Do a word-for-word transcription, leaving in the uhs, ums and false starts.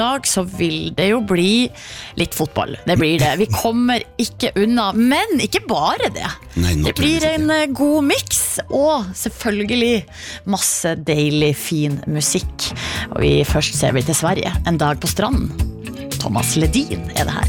dag så vil det jo bli litt fotball. Det blir det. Vi kommer ikke unna, men ikke bare det. Nei, det blir en god mix, og selvfølgelig masse deilig, fin musikk. Og vi først ser vi til Sverige, En dag på stranden. Thomas Ledin er det her.